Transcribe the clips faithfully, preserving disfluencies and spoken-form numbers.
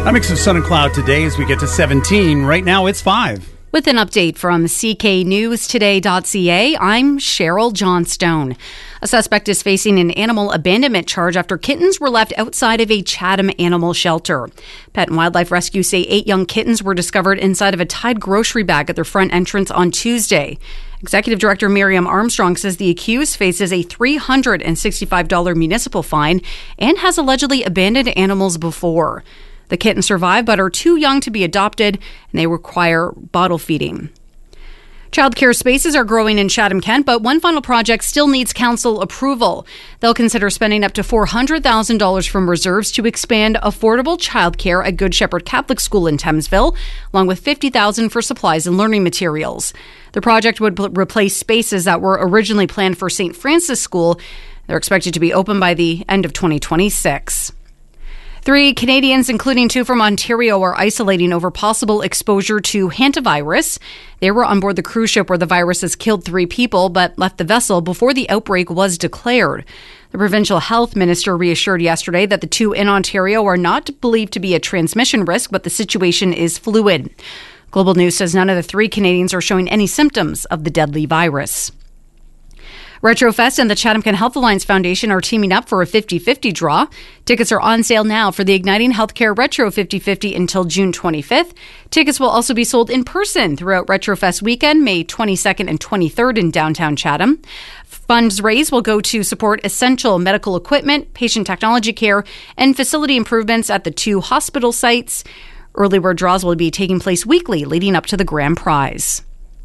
A mix of sun and cloud today as we get to seventeen. Right now it's five. With an update from C K News Today dot C A, I'm Cheryl Johnstone. A suspect is facing an animal abandonment charge after kittens were left outside of a Chatham animal shelter. Pet and Wildlife Rescue say eight young kittens were discovered inside of a Tide grocery bag at their front entrance on Tuesday. Executive Director Miriam Armstrong says the accused faces a three hundred sixty-five dollars municipal fine and has allegedly abandoned animals before. The kittens survive but are too young to be adopted, and they require bottle feeding. Childcare spaces are growing in Chatham-Kent, but one final project still needs council approval. They'll consider spending up to four hundred thousand dollars from reserves to expand affordable childcare at Good Shepherd Catholic School in Thamesville, along with fifty thousand dollars for supplies and learning materials. The project would p- replace spaces that were originally planned for Saint Francis School. They're expected to be open by the end of twenty twenty-six. Three Canadians, including two from Ontario, are isolating over possible exposure to hantavirus. They were on board the cruise ship where the virus has killed three people, but left the vessel before the outbreak was declared. The provincial health minister reassured yesterday that the two in Ontario are not believed to be a transmission risk, but the situation is fluid. Global News says none of the three Canadians are showing any symptoms of the deadly virus. Retrofest and the Chatham-Kent Health Alliance Foundation are teaming up for a fifty-fifty draw. Tickets are on sale now for the Igniting Healthcare Retro fifty-fifty until June twenty-fifth. Tickets will also be sold in person throughout Retrofest weekend, May twenty-second and twenty-third in downtown Chatham. Funds raised will go to support essential medical equipment, patient technology care, and facility improvements at the two hospital sites. Early bird draws will be taking place weekly leading up to the grand prize.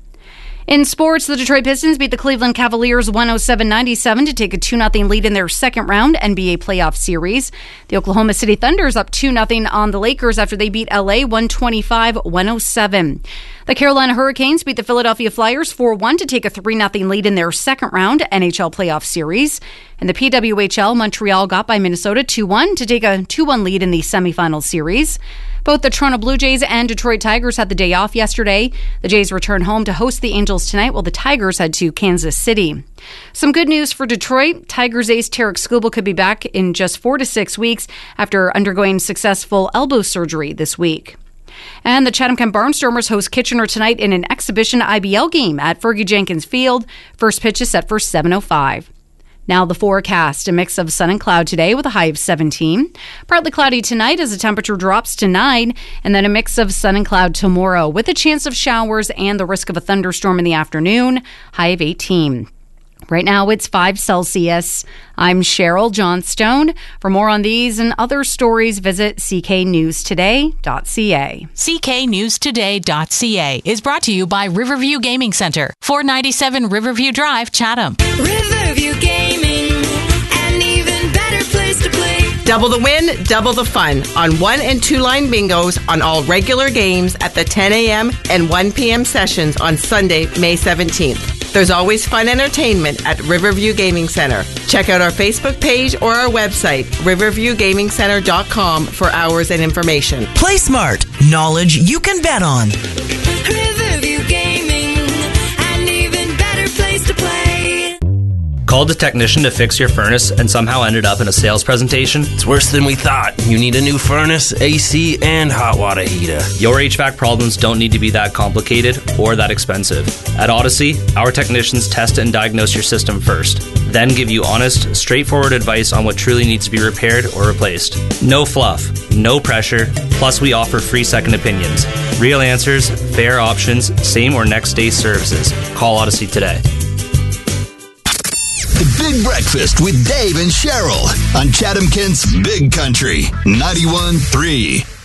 In sports, the Detroit Pistons beat the Cleveland Cavaliers one oh seven ninety-seven to take a two nothing lead in their second round N B A playoff series. The Oklahoma City Thunder is up two nothing on the Lakers after they beat L A one twenty-five to one oh seven. The Carolina Hurricanes beat the Philadelphia Flyers four one to take a three nothing lead in their second round N H L playoff series. In the P W H L, Montreal got by Minnesota two one to take a two one lead in the semifinal series. Both the Toronto Blue Jays and Detroit Tigers had the day off yesterday. The Jays return home to host the Angels tonight, while the Tigers head to Kansas City. Some good news for Detroit. Tigers ace Tarek Skubal could be back in just four to six weeks after undergoing successful elbow surgery this week. And the Chatham-Kent Barnstormers host Kitchener tonight in an exhibition I B L game at Fergie Jenkins Field. First pitch is set for seven oh five. Now the forecast, a mix of sun and cloud today with a high of seventeen. Partly cloudy tonight as the temperature drops to nine, and then a mix of sun and cloud tomorrow with a chance of showers and the risk of a thunderstorm in the afternoon, high of eighteen. Right now it's five Celsius. I'm Cheryl Johnstone. For more on these and other stories, visit C K News Today dot C A. C K News Today dot C A is brought to you by Riverview Gaming Center, four ninety-seven Riverview Drive, Chatham. Riverview Gaming, an even better place to play. Double the win, double the fun on one and two line bingos on all regular games at the ten a.m. and one p.m. sessions on Sunday, May seventeenth. There's always fun entertainment at Riverview Gaming Center. Check out our Facebook page or our website, riverview gaming center dot com, for hours and information. Play smart. Knowledge you can bet on. Riverview Gaming, an even better place to play. Called a technician to fix your furnace and somehow ended up in a sales presentation? It's worse than we thought. You need a new furnace, A C, and hot water heater. Your H V A C problems don't need to be that complicated or that expensive. At Odyssey, our technicians test and diagnose your system first, then give you honest, straightforward advice on what truly needs to be repaired or replaced. No fluff, no pressure, plus we offer free second opinions. Real answers, fair options, same or next day services. Call Odyssey today. The Big Breakfast with Dave and Cheryl on Chatham-Kent's Big Country ninety-one point three.